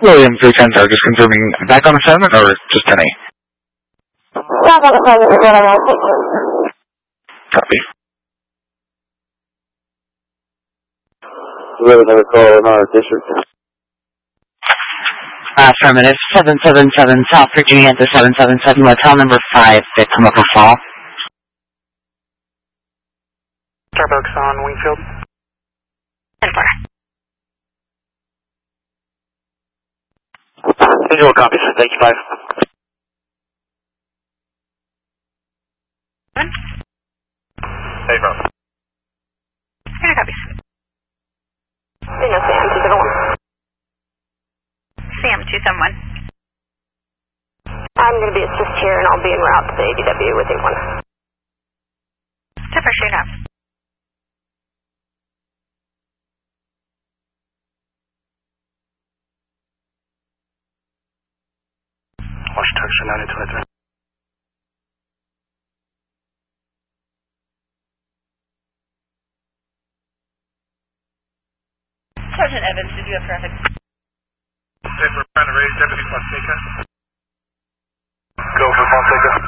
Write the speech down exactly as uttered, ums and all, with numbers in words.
William three ten, sir, just confirming back on assignment or just ten A? Back on assignment, what I'm on. Copy. We have another call in our district. Affirmative, seven seven seven South Virginia at the seven seven seven Motel number five, Victim Upper Fall. Starbucks on Wingfield. ten four. Visual copies, thank you, five. Hey, bro. Here copies. You know, Sam, two seven one. Sam, two seven one. I'm going to be assist here, and I'll be en route to the A D W with eight one. Step for straight up. Watch texture ninety twenty-three. Sergeant Evans, did you have traffic? Safer trying to raise Deputy Fonseca. Go for Fonseca.